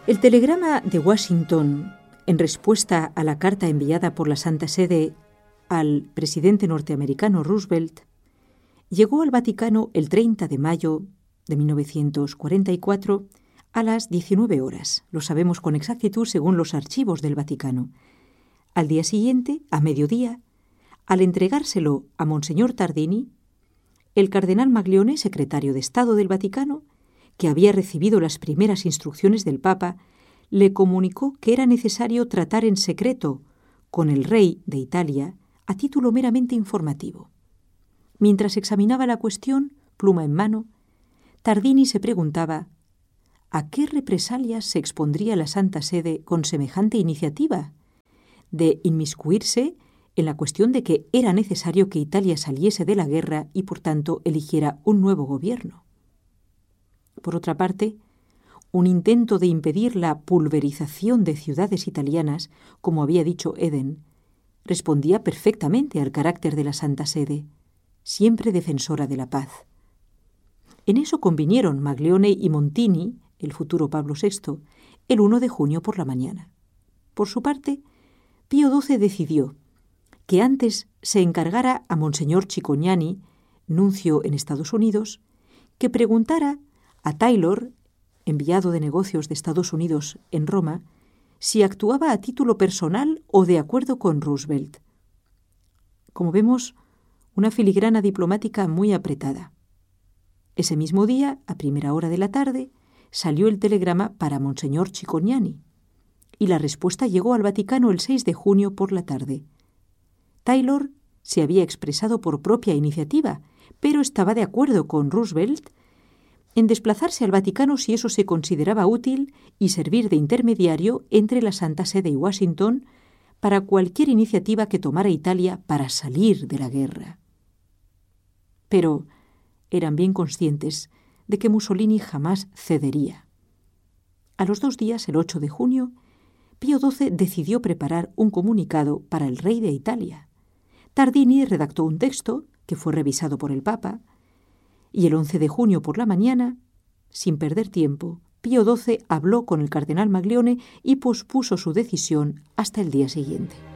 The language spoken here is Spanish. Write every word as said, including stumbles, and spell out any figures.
El telegrama de Washington, en respuesta a la carta enviada por la Santa Sede al presidente norteamericano Roosevelt, llegó al Vaticano el treinta de mayo de mil novecientos cuarenta y cuatro a las diecinueve horas. Lo sabemos con exactitud según los archivos del Vaticano. Al día siguiente, a mediodía, al entregárselo a Monseñor Tardini, el cardenal Maglione, secretario de Estado del Vaticano, que había recibido las primeras instrucciones del Papa, le comunicó que era necesario tratar en secreto con el rey de Italia a título meramente informativo. Mientras examinaba la cuestión, pluma en mano, Tardini se preguntaba ¿a qué represalias se expondría la Santa Sede con semejante iniciativa de inmiscuirse en la cuestión de que era necesario que Italia saliese de la guerra y, por tanto, eligiera un nuevo gobierno? Por otra parte, un intento de impedir la pulverización de ciudades italianas, como había dicho Eden, respondía perfectamente al carácter de la Santa Sede, siempre defensora de la paz. En eso convinieron Maglione y Montini, el futuro Pablo sexto, el primero de junio por la mañana. Por su parte, Pío doce decidió que antes se encargara a Monseñor Cicognani, nuncio en Estados Unidos, que preguntara a Taylor, enviado de negocios de Estados Unidos en Roma, si actuaba a título personal o de acuerdo con Roosevelt. Como vemos, una filigrana diplomática muy apretada. Ese mismo día, a primera hora de la tarde, salió el telegrama para Monseñor Cicognani, y la respuesta llegó al Vaticano el seis de junio por la tarde. Taylor se había expresado por propia iniciativa, pero estaba de acuerdo con Roosevelt en desplazarse al Vaticano si eso se consideraba útil y servir de intermediario entre la Santa Sede y Washington para cualquier iniciativa que tomara Italia para salir de la guerra. Pero eran bien conscientes de que Mussolini jamás cedería. A los dos días, el ocho de junio, Pío doce decidió preparar un comunicado para el rey de Italia. Tardini redactó un texto que fue revisado por el Papa, y el once de junio por la mañana, sin perder tiempo, Pío doce habló con el cardenal Maglione y pospuso su decisión hasta el día siguiente.